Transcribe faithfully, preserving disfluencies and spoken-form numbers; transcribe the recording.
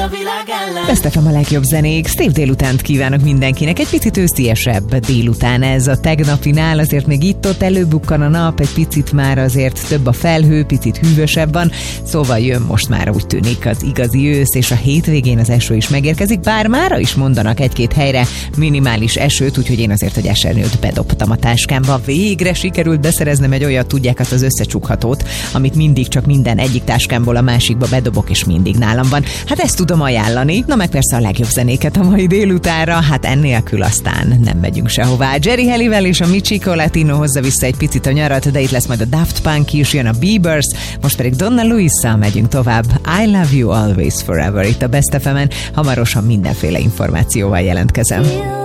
a világ ellen. Best ef em a legjobb zenék. Szép délutánt kívánok mindenkinek. Egy picit ősziesebb délután ez a tegnapinál, azért még itt-ott előbukkan a nap, egy picit már azért több a felhő, picit hűvösebb van, szóval jön most már úgy tűnik az igazi ősz, és a hétvégén az eső is megérkezik, bár mára is mondanak egy-két helyre minimális esőt, úgyhogy én azért, hogy esernyőt bedobtam a táskámba. Végre sikerült beszereznem egy olyat, tudják, azt az összecsukhatót, amit mindig csak minden egyik táskámból a másikba bedobok, és mindig nálam van. Hát ezt tudom ajánlani. Na meg persze a legjobb zenéket a mai délutánra, hát ennélkül aztán nem megyünk sehová. Jerry Halliwell és a Michiko Latino hozza vissza egy picit a nyarat, de itt lesz majd a Daft Punk is, jön a Biebers, most pedig Donna Luisa megyünk tovább. I love you always forever itt a Best ef emen. Hamarosan mindenféle információval jelentkezem.